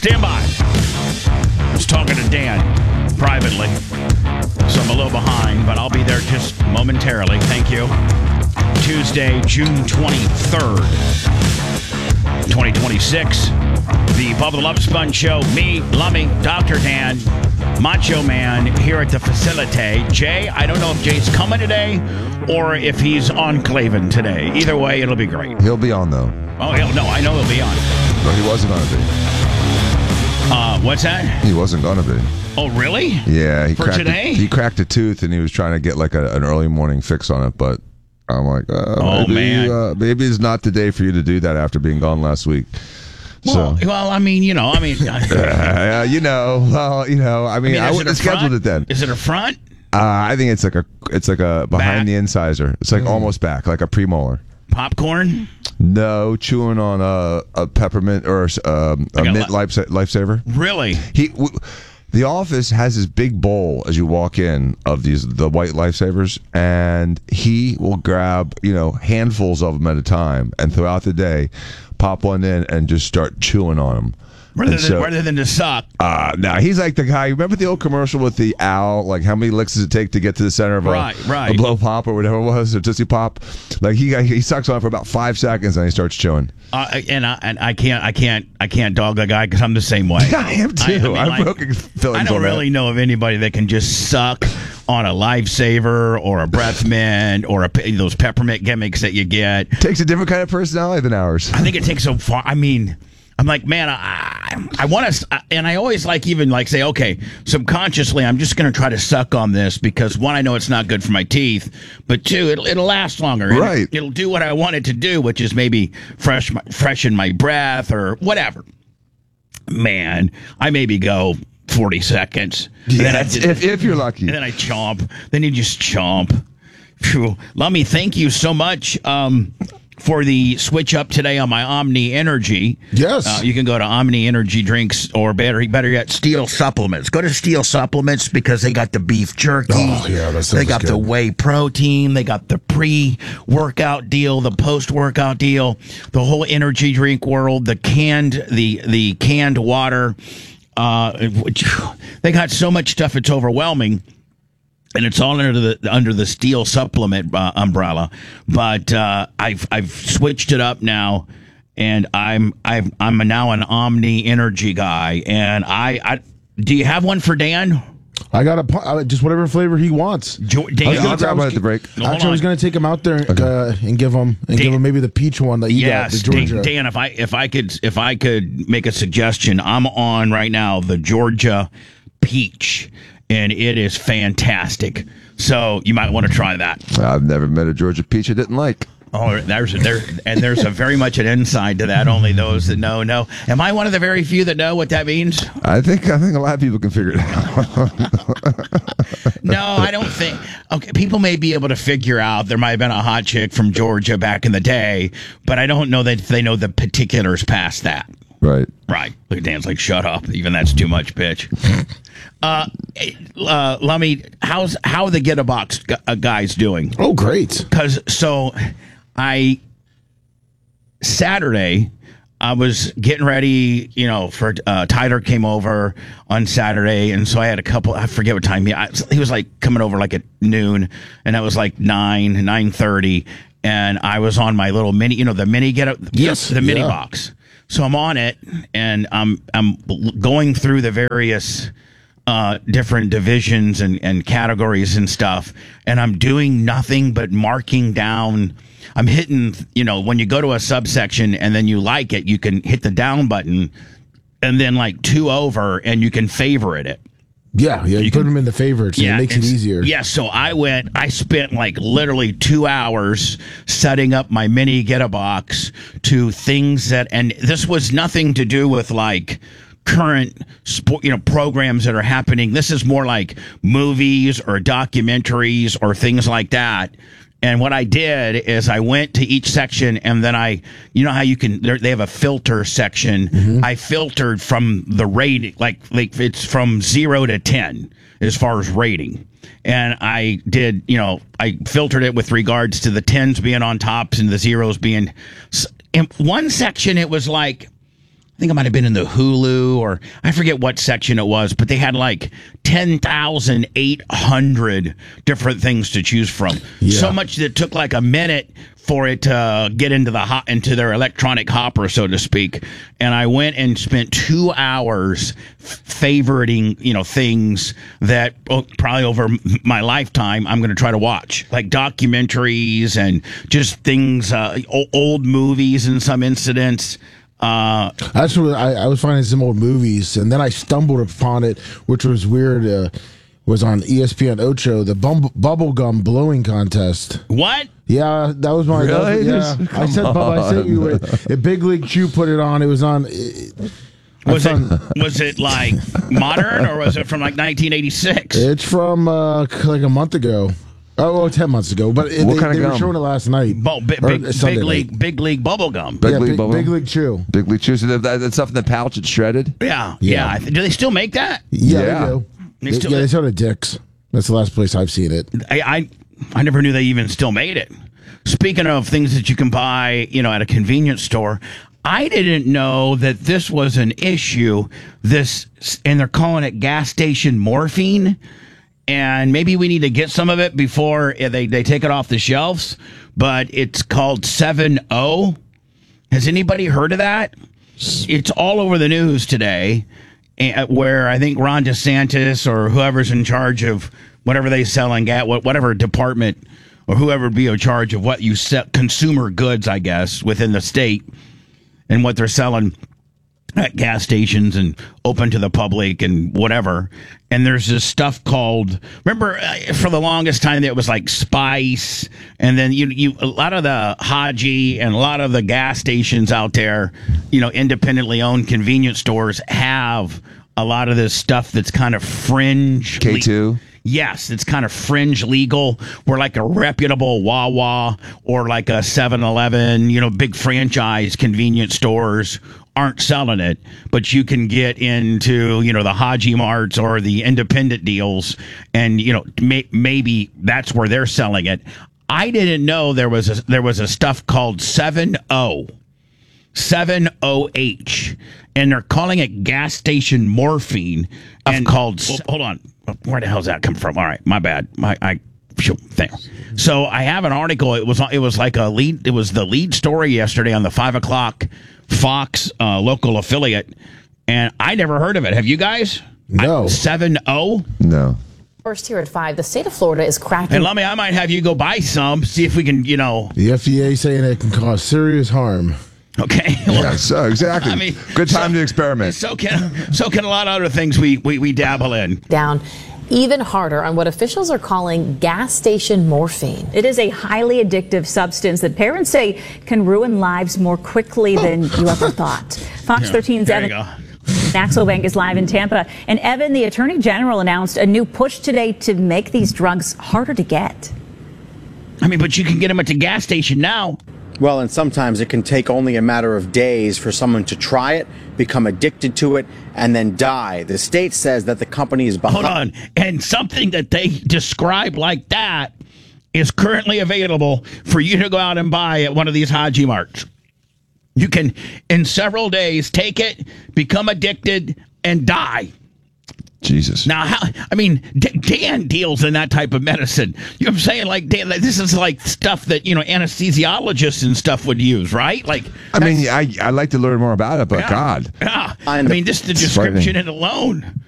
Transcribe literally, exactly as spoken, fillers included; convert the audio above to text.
Stand by. I was talking to Dan privately, so I'm a little behind, but I'll be there just momentarily. Thank you. Tuesday, June twenty-third, twenty twenty-six. The Bubba the Love Sponge Show. Me, Lummy, Doctor Dan, Macho Man here at the facility. Jay, I don't know if Jay's coming today or if he's on Clavin today. Either way, it'll be great. He'll be on, though. Oh, hell no, I know he'll be on. But he wasn't going to be. Uh, what's that? He wasn't going to be. Oh, really? Yeah. He For cracked today? A, he cracked a tooth, and he was trying to get like a, an early morning fix on it, but I'm like, uh, oh, maybe, man. Uh, maybe it's not the day for you to do that after being gone last week. Well, so. well, I mean, you know, I mean, uh, you know, well, you know, I mean, I, mean, I wouldn't have scheduled it then. Is it a front? Uh, I think it's like a, it's like a behind back. the incisor. It's like mm. almost back, like a premolar. Popcorn? No, chewing on a, a peppermint or um, a like mint a life lifesaver. Really? He, w- the office has this big bowl as you walk in of these the white lifesavers, and he will grab you know handfuls of them at a time, and throughout the day, pop one in and just start chewing on them. Rather than, so, rather than to suck. Uh, no, he's like the guy. Remember the old commercial with the owl? Like, how many licks does it take to get to the center of a, right, right. a blow pop or whatever it was, or Tootsie Pop? Like he he sucks on it for about five seconds and he starts chewing. Uh, and I and I can't I can't I can't dog the guy because I'm the same way. I am too. I, I mean, I'm like, broken feelings I don't on really that. know of anybody that can just suck on a lifesaver or a breath mint or a, those peppermint gimmicks that you get. Takes a different kind of personality than ours. I think it takes so far. I mean. I'm like, man, I, I want to, and I always like even like say, okay, subconsciously, I'm just going to try to suck on this because one, I know it's not good for my teeth, but two, it'll, it'll last longer. Right. It, it'll do what I want it to do, which is maybe fresh, freshen my breath or whatever. Man, I maybe go forty seconds. Yeah, if, if you're lucky. And then I chomp. Then you just chomp. Phew. Lummy, thank you so much. Um, For the switch up today on my Omni Energy. Yes. Uh, you can go to Omni Energy Drinks or better, better yet, Steel Supplements. Go to Steel Supplements because they got the beef jerky. Oh, yeah, that They got good. the whey protein. They got the pre-workout deal, the post-workout deal, the whole energy drink world, the canned, the, the canned water. Uh, they got so much stuff, it's overwhelming. And it's all under the under the Steel Supplement uh, umbrella, but uh, I've I've switched it up now, and I'm I've, I'm now an Omni Energy guy. And I, I do you have one for Dan? I got a uh, just whatever flavor he wants. Jo- Dan, I was gonna I'll grab I one was- at the break. No, hold Actually, I was on. going to take him out there uh, and give him and Dan- give him maybe the peach one that you Yes, got, the Georgia. Dan, Dan. If I if I could if I could make a suggestion, I'm on right now the Georgia Peach, and it is fantastic. So you might want to try that. I've never met a Georgia peach I didn't like. Oh, there's there and there's a very much an inside to that. Only those that know know. Am I one of the very few that know what that means? I think I think a lot of people can figure it out. No, I don't think. Okay, people may be able to figure out there might have been a hot chick from Georgia back in the day, but I don't know that they know the particulars past that. Right. Right. Look at Dan's like, shut up. Even that's too much, bitch. uh, uh, Lummy, how's how are the Get a Box gu- uh, guys doing? Oh, great. Because so I Saturday I was getting ready, you know, for uh, Tyler came over on Saturday, and so I had a couple. I forget what time he. I, he was like coming over like at noon, and that was like nine nine thirty, and I was on my little mini, you know, the mini get up, Yes, the mini yeah. box. So I'm on it, and I'm I'm going through the various uh, different divisions and, and categories and stuff, and I'm doing nothing but marking down. I'm hitting, you know, when you go to a subsection and then you like it, you can hit the down button, and then like two over, and you can favorite it. Yeah, yeah. You, You put can- them in the favorites. Yeah, it makes it it's- easier. Yeah, so I went, I spent like literally two hours setting up my mini Get a Box to things that, and this was nothing to do with like current sport, you know, programs that are happening. This is more like movies or documentaries or things like that. And what I did is I went to each section, and then I, you know how you can, they have a filter section. Mm-hmm. I filtered from the rating, like, like it's from zero to ten as far as rating. And I did, you know, I filtered it with regards to the tens being on tops and the zeros being, in one section it was like I think it might have been in the Hulu, or I forget what section it was, but they had like ten thousand eight hundred different things to choose from. Yeah. So much that it took like a minute for it to get into the hot, into their electronic hopper, so to speak. And I went and spent two hours favoriting, you know, things that oh, probably over m- my lifetime I'm going to try to watch, like documentaries and just things, uh, o- old movies in some incidents. Uh, That's what I, I was finding some old movies, and then I stumbled upon it, which was weird. Uh, was on E S P N Ocho, the bum- bubblegum blowing contest. what? Yeah, that was my. Really? Yeah, I said, Bubba, I sent you it. A Big League Chew put it on. It was on. It, Was I it found- was it like modern, or was it from like nineteen eighty-six? It's from uh, like a month ago. Oh, well, ten months ago. But it, What they, kind of they were gum? showing it last night. Bo- big, Or big, Sunday big night. league, big league bubble gum. Big yeah, League big, Bubble? Big League Chew. Big League Chew. So that, that stuff in the pouch, it's shredded. Yeah, yeah. Yeah. I th- do they still make that? Yeah, Yeah. they do. They They- still- yeah, they sell it at Dick's. That's the last place I've seen it. I, I I never knew they even still made it. Speaking of things that you can buy, you know, at a convenience store, I didn't know that this was an issue. This, and they're calling it gas station morphine. And maybe we need to get some of it before they, they take it off the shelves. But it's called seven O. Has anybody heard of that? It's all over the news today, eh, where I think Ron DeSantis or whoever's in charge of whatever they sell in gas, whatever department or whoever would be in charge of what you sell, consumer goods, I guess, within the state, and what they're selling at gas stations and open to the public and whatever. And there's this stuff called, remember uh, for the longest time it was like Spice, and then you you a lot of the Haji and a lot of the gas stations out there, you know, independently owned convenience stores have a lot of this stuff that's kind of fringe. K two. Yes, it's kind of fringe legal, where like a reputable Wawa or like a seven eleven, you know, big franchise convenience stores aren't selling it, but you can get into, you know, the Haji Marts or the independent deals, and, you know, may, maybe that's where they're selling it. I didn't know there was a, there was a stuff called seven O. seven O H, and they're calling it gas station morphine. And called, oh, hold on, where the hell's that come from? All right, my bad. My I thing. So I have an article. It was it was like a lead. It was the lead story yesterday on the five o'clock Fox uh, local affiliate, and I never heard of it. Have you guys? No. seven O. No. First here at five, the state of Florida is cracking. And let me, I might have you go buy some, see if we can, you know. The F D A saying it can cause serious harm. Okay. Yeah, so exactly. I mean, good time so- to experiment. So can so can a lot of other things we, we, we dabble in. Down even harder on what officials are calling gas station morphine. It is a highly addictive substance that parents say can ruin lives more quickly than you ever thought. Fox Yeah, thirteen's there you Evan go. Maxwell Bank is live in Tampa. And Evan, the Attorney General, announced a new push today to make these drugs harder to get. I mean, but you can get them at the gas station now. Well, and sometimes it can take only a matter of days for someone to try it, become addicted to it, and then die. The state says that the company is behind. Hold on. And something that they describe like that is currently available for you to go out and buy at one of these Haji Marts. You can, in several days, take it, become addicted, and die. Jesus. Now, how, I mean, D- Dan deals in that type of medicine. You know what I'm saying? Like, Dan, like, this is like stuff that, you know, anesthesiologists and stuff would use, right? Like, I mean, I I like to learn more about it, but yeah, God. yeah. I mean, just the It's frightening. description it alone.